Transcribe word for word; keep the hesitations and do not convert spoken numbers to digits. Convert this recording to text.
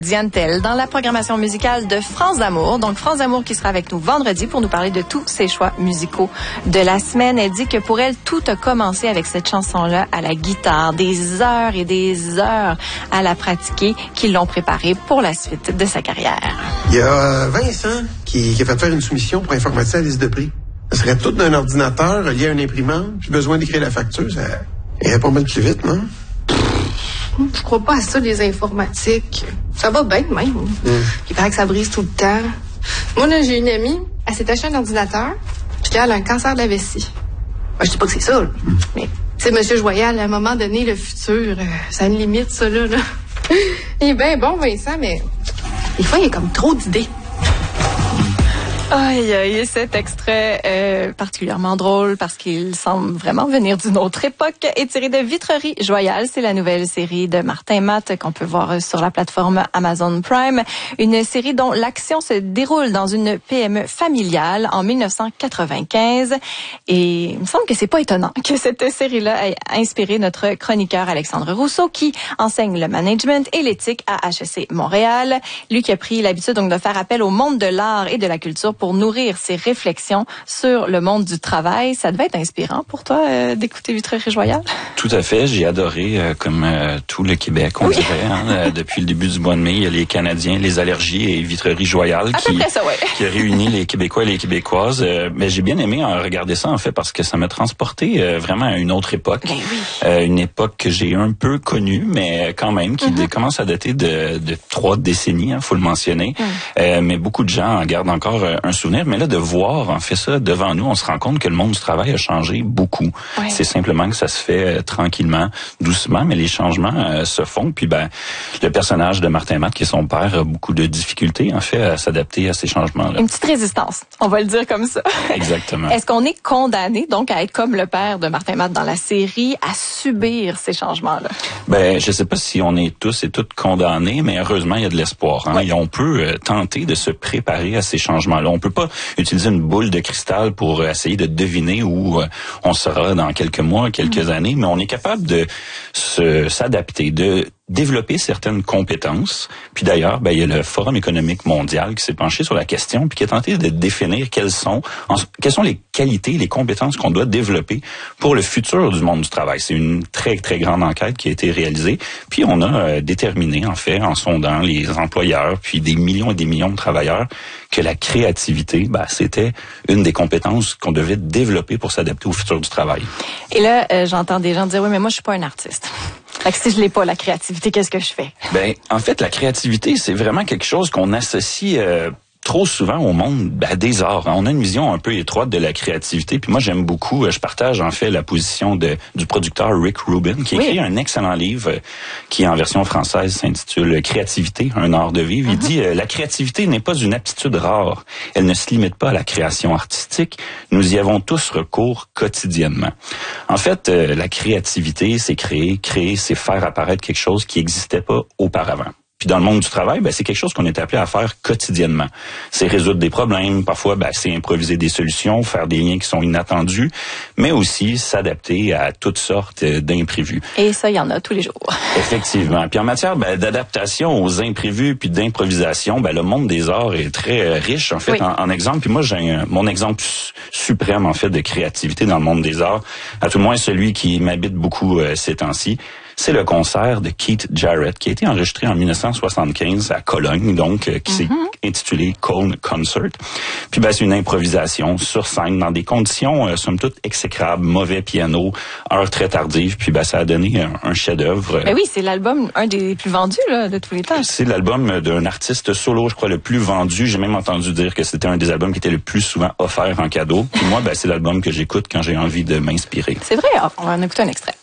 Diane Tell dans la programmation musicale de France d'Amour. Donc, France d'Amour qui sera avec nous vendredi pour nous parler de tous ses choix musicaux de la semaine. Elle dit que pour elle, tout a commencé avec cette chanson-là à la guitare. Des heures et des heures à la pratiquer qui l'ont préparée pour la suite de sa carrière. Il y a Vincent qui, qui a fait faire une soumission pour informatiser la liste de prix. Ça serait tout d'un ordinateur lié à une imprimante, puis besoin d'écrire la facture. Ça irait pas mal plus vite, non? Je crois pas à ça, les informatiques. Ça va bien, même. Mm. Il paraît que ça brise tout le temps. Moi, là, j'ai une amie, elle s'est acheté un ordinateur, puis elle a un cancer de la vessie. Moi, je dis pas que c'est ça, là. Mm. Mais, tu sais, Monsieur Joyal, à un moment donné, le futur, euh, ça a une limite, ça, là. là. Il est bien bon, Vincent, mais des fois, il y a comme trop d'idées. Aïe, aïe, cet extrait euh, particulièrement drôle parce qu'il semble vraiment venir d'une autre époque est tiré de Vitrerie Joyale. C'est la nouvelle série de Martin Matt qu'on peut voir sur la plateforme Amazon Prime. Une série dont l'action se déroule dans une P M E familiale en dix-neuf cent quatre-vingt-quinze. Et il me semble que c'est pas étonnant que cette série-là ait inspiré notre chroniqueur Alexandre Rousseau qui enseigne le management et l'éthique à H E C Montréal. Lui qui a pris l'habitude donc de faire appel au monde de l'art et de la culture pour nourrir ses réflexions sur le monde du travail. Ça devait être inspirant pour toi euh, d'écouter Vitrerie Joyale? Tout à fait. J'ai adoré, euh, comme euh, tout le Québec, on oui. dirait. Hein, euh, depuis le début du mois de mai, il y a les Canadiens, les allergies et Vitrerie Joyale qui, ça, ouais. qui a réuni les Québécois et les Québécoises. Euh, mais j'ai bien aimé en regarder ça, en fait, parce que ça m'a transporté euh, vraiment à une autre époque. Ben oui. euh, une époque que j'ai un peu connue, mais quand même, qui mm-hmm. commence à dater de, de trois décennies, hein, faut le mentionner. Mm. Euh, mais beaucoup de gens en gardent encore euh, un souvenir. Mais là, de voir, en fait, ça devant nous, on se rend compte que le monde du travail a changé beaucoup. Ouais. C'est simplement que ça se fait euh, tranquillement, doucement, mais les changements euh, se font. Puis, ben, le personnage de Martin Matt, qui est son père, a beaucoup de difficultés, en fait, à s'adapter à ces changements-là. Une petite résistance, on va le dire comme ça. Exactement. Est-ce qu'on est condamné, donc, à être comme le père de Martin Matt dans la série, à subir ces changements-là? Ben, je sais pas si on est tous et toutes condamnés, mais heureusement, il y a de l'espoir. Hein? Ouais. Et on peut euh, tenter de se préparer à ces changements-là. On peut pas utiliser une boule de cristal pour essayer de deviner où euh, on sera dans quelques mois, quelques mmh. années, mais on est capable de se, s'adapter, de développer certaines compétences. Puis d'ailleurs, ben, il y a le Forum économique mondial qui s'est penché sur la question puis qui a tenté de définir quelles sont, en, quelles sont les qualités, les compétences qu'on doit développer pour le futur du monde du travail. C'est une très, très grande enquête qui a été réalisée. Puis on a euh, déterminé, en fait, en sondant les employeurs puis des millions et des millions de travailleurs, que la créativité, ben, c'était une des compétences qu'on devait développer pour s'adapter au futur du travail. Et là, euh, j'entends des gens dire, oui, mais moi, je suis pas un artiste. Fait que si je l'ai pas, la créativité, qu'est-ce que je fais? Ben, en fait, la créativité, c'est vraiment quelque chose qu'on associe euh, trop souvent au monde ben, des arts. On a une vision un peu étroite de la créativité. Puis moi, j'aime beaucoup, je partage en fait la position de du producteur Rick Rubin, qui a écrit oui. un excellent livre qui, en version française, s'intitule « Créativité, un art de vivre ». Mm-hmm. Il dit euh, « La créativité n'est pas une aptitude rare. Elle ne se limite pas à la création artistique. Nous y avons tous recours quotidiennement. » En fait, euh, la créativité, c'est créer. Créer, c'est faire apparaître quelque chose qui n'existait pas auparavant. Puis dans le monde du travail, ben, c'est quelque chose qu'on est appelé à faire quotidiennement. C'est résoudre des problèmes, parfois ben, c'est improviser des solutions, faire des liens qui sont inattendus, mais aussi s'adapter à toutes sortes d'imprévus. Et ça, il y en a tous les jours. Effectivement. Puis en matière ben, d'adaptation aux imprévus puis d'improvisation, ben, le monde des arts est très riche en fait oui. en, en exemple. Puis moi, j'ai un, mon exemple suprême en fait de créativité dans le monde des arts, à tout le moins celui qui m'habite beaucoup euh, ces temps-ci. C'est le concert de Keith Jarrett qui a été enregistré en dix-neuf cent soixante-quinze à Cologne, donc euh, qui mm-hmm. s'est intitulé Cone Concert. Puis ben, c'est une improvisation sur scène dans des conditions euh, somme toute exécrables, mauvais piano, heure très tardive, puis ben, ça a donné un, un chef-d'œuvre. Ben oui, c'est l'album un des plus vendus là, de tous les temps. C'est l'album d'un artiste solo, je crois, le plus vendu. J'ai même entendu dire que c'était un des albums qui était le plus souvent offert en cadeau. Puis moi, ben, c'est l'album que j'écoute quand j'ai envie de m'inspirer. C'est vrai, on va en écouter un extrait.